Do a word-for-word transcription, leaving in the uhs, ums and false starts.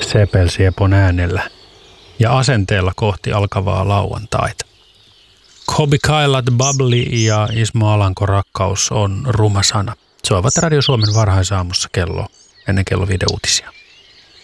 sepelsiepon äänellä ja asenteella kohti alkavaa lauantaita. Kobi Kailat, Bubbly ja Ismo Alanko Rakkaus on ruma sana. Soivat Radio Suomen varhaisaamussa kello ennen kello viiden uutisia.